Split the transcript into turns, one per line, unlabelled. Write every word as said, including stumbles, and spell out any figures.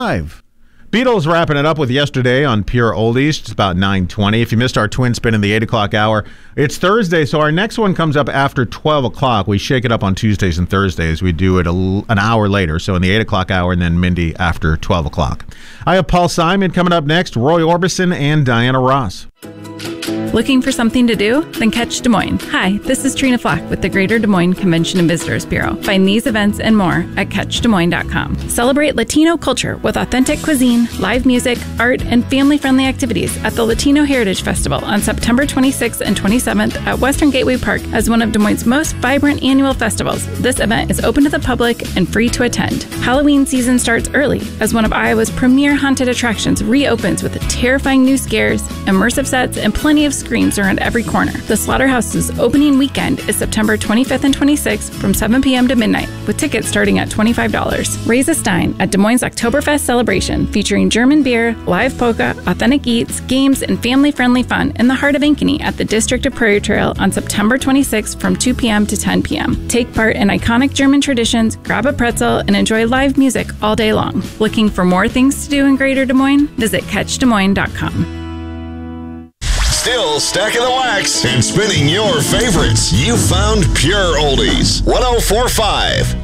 Five. Beatles wrapping it up with Yesterday on Pure Oldies. It's about nine twenty. If you missed our twin spin in the eight o'clock hour, it's Thursday, so our next one comes up after twelve o'clock. We shake it up on Tuesdays and Thursdays. We do it a, an hour later, so in the eight o'clock hour, and then Mindy after twelve o'clock. I have Paul Simon coming up next, Roy Orbison, and Diana Ross.
Looking for something to do? Then catch Des Moines. Hi, this is Trina Flack with the Greater Des Moines Convention and Visitors Bureau. Find these events and more at catch des moines dot com. Celebrate Latino culture with authentic cuisine, live music, art, and family-friendly activities at the Latino Heritage Festival on September twenty-sixth and twenty-seventh at Western Gateway Park as one of Des Moines' most vibrant annual festivals. This event is open to the public and free to attend. Halloween season starts early as one of Iowa's premier haunted attractions reopens with terrifying new scares, immersive sets, and plenty of screens around every corner. The Slaughterhouse's opening weekend is September twenty-fifth and twenty-sixth from seven p.m. to midnight, with tickets starting at twenty-five dollars. Raise a Stein at Des Moines Oktoberfest celebration featuring German beer, live polka, authentic eats, games, and family-friendly fun in the heart of Ankeny at the District of Prairie Trail on September twenty-sixth from two p.m. to ten p.m. Take part in iconic German traditions, grab a pretzel, and enjoy live music all day long. Looking for more things to do in Greater Des Moines? Visit catch des moines dot com.
Still stacking the wax and spinning your favorites. You found Pure Oldies. one oh four point five